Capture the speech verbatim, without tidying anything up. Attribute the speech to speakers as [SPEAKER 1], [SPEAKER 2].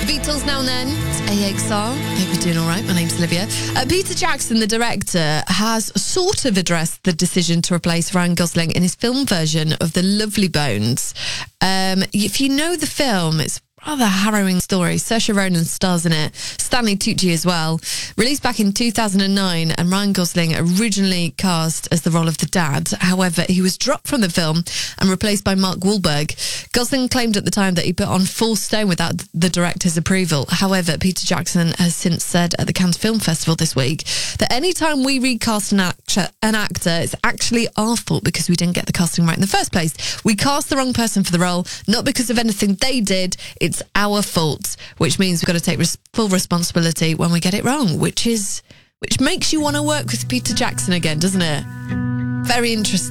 [SPEAKER 1] Beatles now and then. It's A X R. Hope you're doing all right. My name's Olivia. Uh, Peter Jackson, the director, has sort of addressed the decision to replace Ryan Gosling in his film version of The Lovely Bones. Um, if you know the film, it's rather harrowing story. Saoirse Ronan stars in it. Stanley Tucci as well. Released back in two thousand nine, and Ryan Gosling originally cast as the role of the dad. However, he was dropped from the film and replaced by Mark Wahlberg. Gosling claimed at the time that he put on full stone without the director's approval. However, Peter Jackson has since said at the Cannes Film Festival this week that any time we recast an actor, an actor, it's actually our fault because we didn't get the casting right in the first place. We cast the wrong person for the role, not because of anything they did. It's our fault, which means we've got to take res- full responsibility when we get it wrong, which is which makes you want to work with Peter Jackson again, doesn't it? Very interesting.